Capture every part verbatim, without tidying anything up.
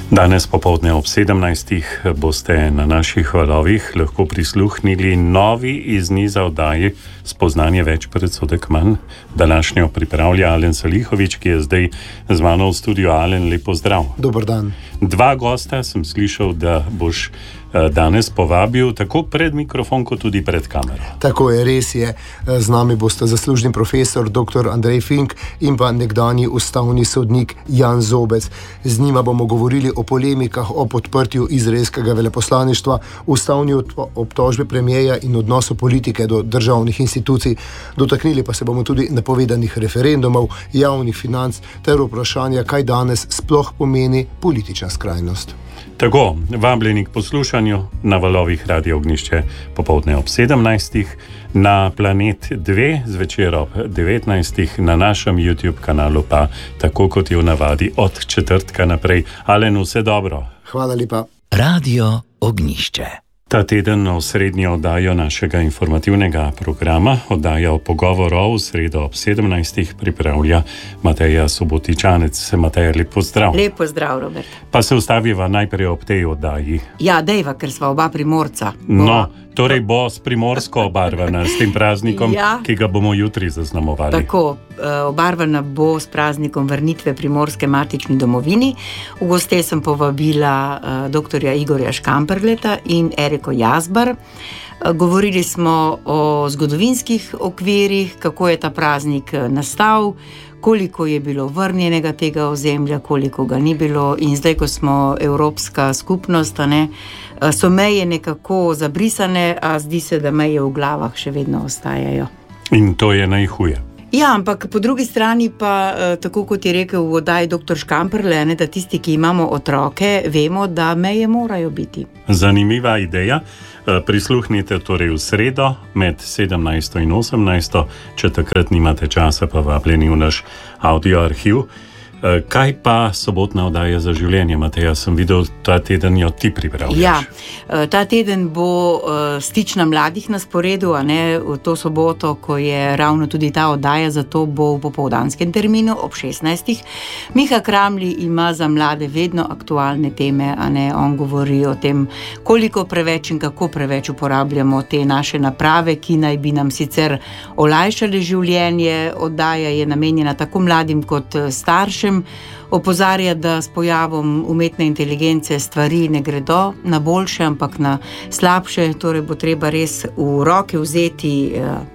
Danes popoldne ob sedemnajstih boste na naših valovih lahko prisluhnili novi iz niza oddaji Spoznanje več, predsodek manj. Današnjo pripravlja Alen Salihovič, ki je zdaj z mano v studiu. Alen, lepo zdrav. Dober dan. Dva gosta sem slišal, da boš danes povabil tako pred mikrofon, kot tudi pred kamero. Tako je, res je. Z nami boste zaslužni profesor doktor Andrej Fink in pa nekdanji ustavni sodnik Jan Zobec. Z njima bomo govorili o polemikah o podprtju izraelskega veleposlaništva, ustavni obtožbi premierja in odnosu politike do državnih institucij. Dotaknili pa se bomo tudi napovedanih referendumov, javnih financ ter vprašanja, kaj danes sploh pomeni politična skrajnost. Tako, vabljeni k poslušanju na valovih Radio Ognjišče popoldne ob sedemnajstih, na Planet dve zvečer ob devetnajstih, na našem YouTube kanalu pa tako kot je v navadi od četrtka naprej. Alen, vse dobro. Hvala lepa. Radio Ognjišče. Ta teden osrednjo oddajo našega informativnega programa, oddaja o pogovoru v sredo ob sedemnajstih, pripravlja Mateja Subotičanec. Mateja, lep pozdrav. Lep pozdrav, Robert. Pa se ustaviva najprej ob tej oddaji. Ja, dejva, ker sva oba Primorca. No, torej bo s primorsko obarvana, s tem praznikom, ja, ki ga bomo jutri zaznamovali. Tako, obarvana bo s praznikom vrnitve Primorske matični domovini. V goste sem povabila uh, doktorja Igorja Škamperleta in Eriko Jazbar. Govorili smo o zgodovinskih okvirih, kako je ta praznik nastal, koliko je bilo vrnjenega tega ozemlja, koliko ga ni bilo, in zdaj, ko smo evropska skupnost, ne, so meje nekako zabrisane, a zdi se, da meje v glavah še vedno ostajajo. In to je najhuje. Ja, ampak po drugi strani pa, tako kot je rekel v oddaji doktor Škamperle, ne, da tisti, ki imamo otroke, vemo, da meje morajo biti. Zanimiva ideja. Prisluhnite torej v sredo med sedemnajsto in osemnajsto, če takrat nimate časa, pa vabljeni v naš audio arhiv. Kaj pa sobotna oddaja Za življenje, Mateja? Sem videl, ta teden jo ti pripravljaš. Ja, ta teden bo Stič na mladih na sporedu, a ne, v to soboto, ko je ravno tudi ta oddaja, zato bo v popoldanskem terminu ob šestnajstih. Miha Kramli ima za mlade vedno aktualne teme, a ne, on govori o tem, koliko preveč in kako preveč uporabljamo te naše naprave, ki naj bi nam sicer olajšale življenje. Oddaja je namenjena tako mladim kot staršem. Opozarja, da s pojavom umetne inteligence stvari ne gredo na boljše, ampak na slabše, torej bo treba res v roke vzeti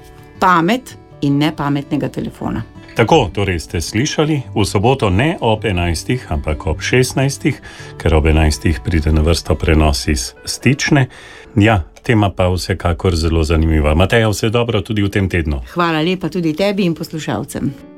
pamet in ne pametnega telefona. Tako, torej ste slišali, v soboto ne ob enajstih, ampak ob šestnajstih, ker ob enajstih pride na vrsto prenos iz Stične. Ja, tema pa vsekakor zelo zanimiva. Mateja, vse dobro tudi v tem tednu. Hvala lepa tudi tebi in poslušalcem.